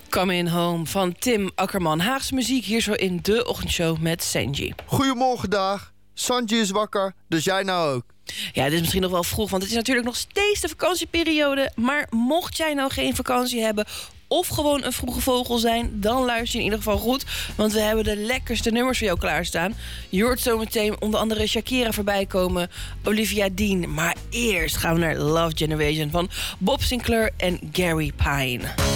Coming Home van Tim Akkerman. Haagse muziek hier zo in de ochtendshow met Sanji. Goedemorgen, dag. Sanji is wakker, dus jij nou ook. Ja, dit is misschien nog wel vroeg, want het is natuurlijk nog steeds de vakantieperiode. Maar mocht jij nou geen vakantie hebben of gewoon een vroege vogel zijn, dan luister je in ieder geval goed. Want we hebben de lekkerste nummers voor jou klaarstaan. Je hoort zometeen onder andere Shakira voorbij komen, Olivia Dean. Maar eerst gaan we naar Love Generation van Bob Sinclair en Gary Pine.